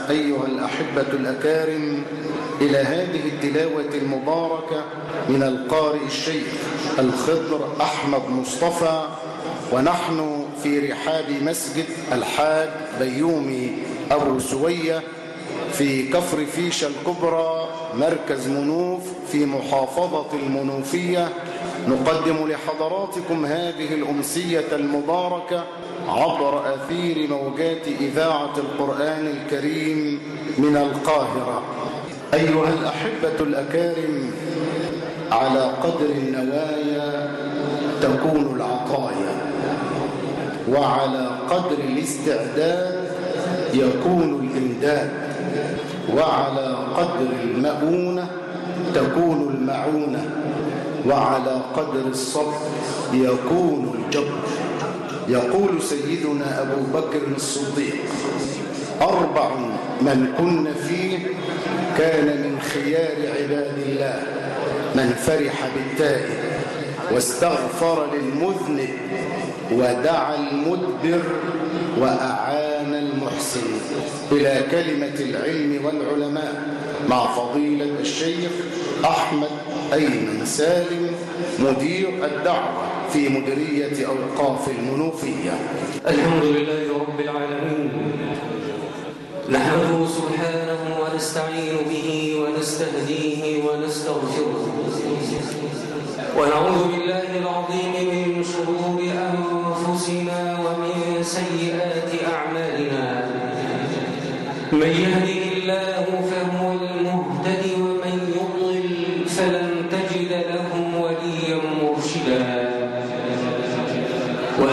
أيها الأحبة الأكارم إلى هذه التلاوة المباركة من القارئ الشيخ الخضر أحمد مصطفى، ونحن في رحاب مسجد الحاج بيومي أبو سوية في كفر فيشة الكبرى مركز منوف في محافظة المنوفية. نقدم لحضراتكم هذه الأمسية المباركة عبر أثير موجات إذاعة القرآن الكريم من القاهرة. أيها الأحبة الأكارم، على قدر النوايا تكون العطايا، وعلى قدر الاستعداد يكون الإمداد، وعلى قدر المؤونة تكون المعونة، وعلى قدر الصبر يكون الجبر. يقول سيدنا أبو بكر الصديق: 4 من كن فيه كان من خيار عباد الله: من فرح بالتائب، واستغفر للمذنب، ودعا المدبر، وأعان المحسن. إلى كلمة العلم والعلماء مع فضيلة الشيخ أحمد أيمن سالم، مدير الدعوة في مديرية أوقاف المنوفية. الحمد لله رب العالمين، نحمده سبحانه ونستعين به ونستهديه ونستغفره، ونعوذ بالله العظيم من شرور أنفسنا ومن سيئات أعمالنا. من يهده